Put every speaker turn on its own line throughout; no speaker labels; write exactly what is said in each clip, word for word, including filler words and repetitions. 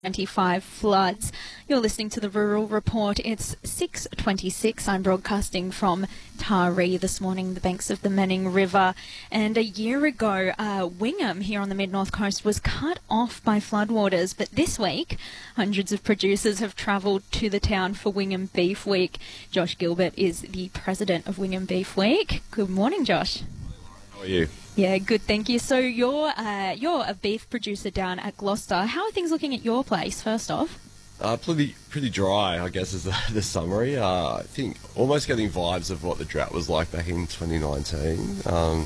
twenty-five floods. You're listening to the Rural Report. It's six twenty-six. I'm broadcasting from Taree this morning, the banks of the Menning River. And a year ago, uh, Wingham here on the mid-north coast was cut off by floodwaters. But this week, hundreds of producers have travelled to the town for Wingham Beef Week. Josh Gilbert is the president of Wingham Beef Week. Good morning, Josh.
How are you?
Yeah, good, thank you. So you're uh, you're a beef producer down at Gloucester. How are things looking at your place, first off?
Uh, pretty pretty dry, I guess, is the, the summary. Uh, I think almost getting vibes of what the drought was like back in twenty nineteen. Um,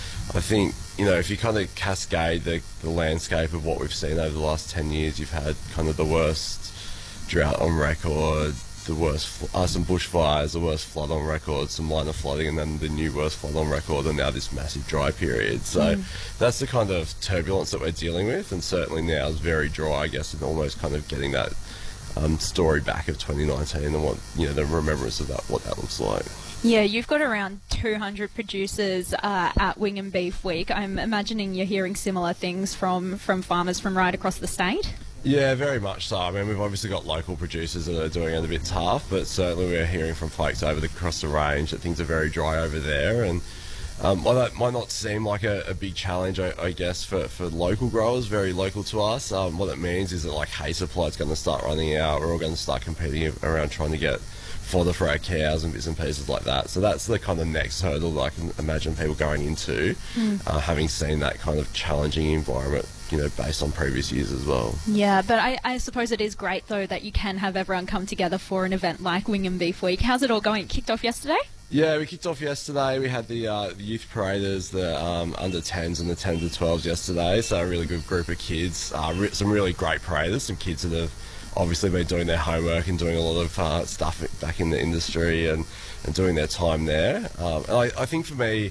I think, you know, if you kind of cascade the, the landscape of what we've seen over the last ten years, you've had kind of the worst drought on record, the worst, uh, some bushfires, the worst flood on record, some minor flooding, and then the new worst flood on record, and now this massive dry period. So mm. that's the kind of turbulence that we're dealing with, and certainly now is very dry, I guess, and almost kind of getting that um, story back of twenty nineteen and what, you know, the remembrance of that, what that looks like.
Yeah, you've got around two hundred producers uh, at Wingham Beef Week. I'm imagining you're hearing similar things from, from farmers from right across the state?
Yeah, very much so. I mean, we've obviously got local producers that are doing it a bit tough, but certainly we're hearing from folks over the, across the range that things are very dry over there. And um, while that might not seem like a, a big challenge, I, I guess, for, for local growers, very local to us, um, what it means is that like hay supply is going to start running out. We're all going to start competing around trying to get fodder for our cows and bits and pieces like that. So that's the kind of next hurdle that I can imagine people going into, mm. uh, having seen that kind of challenging environment, you know, based on previous years as well.
Yeah, but I, I suppose it is great, though, that you can have everyone come together for an event like Wingham Beef Week. How's it all going? It kicked off yesterday?
Yeah, we kicked off yesterday. We had the, uh, the youth paraders, the um, under tens and the ten to twelves yesterday, so a really good group of kids. Uh, re- some really great paraders, some kids that have obviously been doing their homework and doing a lot of uh, stuff back in the industry and, and doing their time there. Um, and I, I think for me,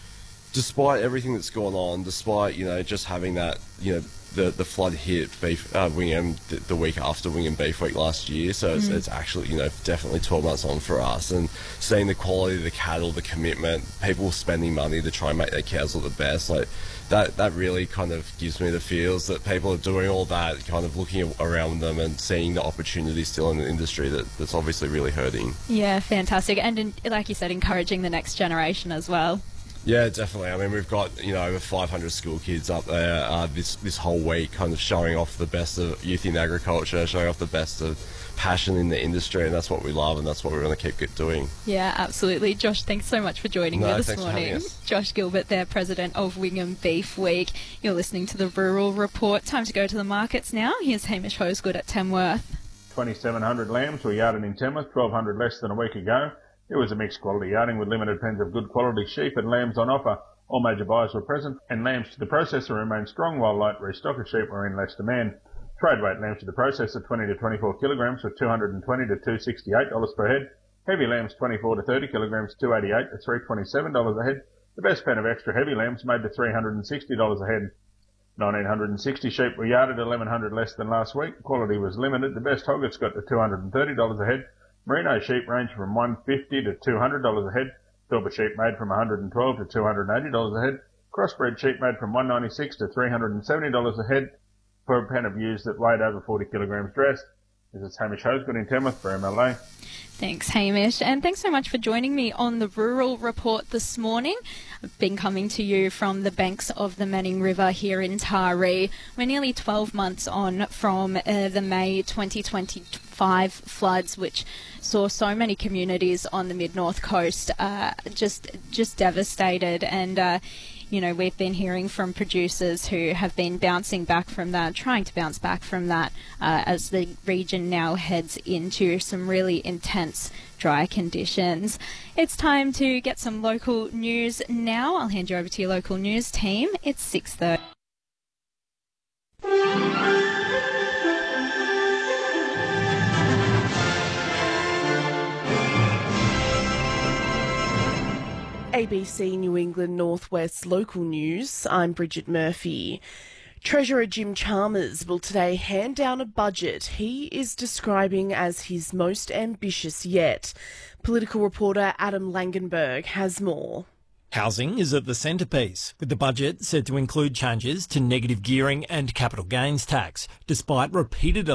despite everything that's gone on, despite, you know, just having that, you know, the, the flood hit beef, uh, Wingham the, the week after Wingham Beef Week last year, so it's, mm. it's actually, you know, definitely twelve months on for us, and seeing the quality of the cattle, the commitment, people spending money to try and make their cows look the best, like that, that really kind of gives me the feels that people are doing all that, kind of looking around them and seeing the opportunity still in the industry that, that's obviously really hurting.
Yeah, fantastic. And in, like you said, encouraging the next generation as well.
Yeah, definitely. I mean, we've got, you know, over five hundred school kids up there uh, this this whole week, kind of showing off the best of youth in agriculture, showing off the best of passion in the industry, and that's what we love, and that's what we're going to keep doing.
Yeah, absolutely. Josh, thanks so much for joining
no,
me this
thanks
morning.
For having us.
Josh Gilbert there, president of Wingham Beef Week. You're listening to the Rural Report. Time to go to the markets now. Here's Hamish Hosegood at Tamworth.
twenty-seven hundred lambs were yarded in Tamworth, twelve hundred less than a week ago. It was a mixed quality yarding with limited pens of good quality sheep and lambs on offer. All major buyers were present, and lambs to the processor remained strong, while light restocker sheep were in less demand. Trade weight lambs to the processor twenty to twenty-four kilograms were two hundred twenty to two hundred sixty-eight dollars per head. Heavy lambs twenty-four to thirty kilograms, two hundred eighty-eight to three hundred twenty-seven dollars a head. The best pen of extra heavy lambs made to three hundred sixty dollars a head. one thousand nine hundred sixty sheep were yarded, eleven hundred less than last week. Quality was limited. The best hoggets got to two hundred thirty dollars a head. Merino sheep range from one hundred fifty dollars to two hundred dollars a head. Silver sheep made from one hundred twelve dollars to two hundred eighty dollars a head. Crossbred sheep made from one hundred ninety-six dollars to three hundred seventy dollars a head for a pen of ewes that weighed over forty kilograms dressed. This is Hamish Hosegood in Tamworth for M L A.
Thanks, Hamish. And thanks so much for joining me on the Rural Report this morning. I've been coming to you from the banks of the Menning River here in Taree. We're nearly twelve months on from uh, the May twenty twenty-five floods, which saw so many communities on the mid-north coast uh, just just devastated. And uh, you know, we've been hearing from producers who have been bouncing back from that, trying to bounce back from that uh, as the region now heads into some really intense dry conditions. It's time to get some local news now. I'll hand you over to your local news team. It's six thirty.
A B C New England Northwest local news. I'm Bridget Murphy. Treasurer Jim Chalmers will today hand down a budget he is describing as his most ambitious yet. Political reporter Adam Langenberg has more.
Housing is at the centrepiece, with the budget set to include changes to negative gearing and capital gains tax, despite repeated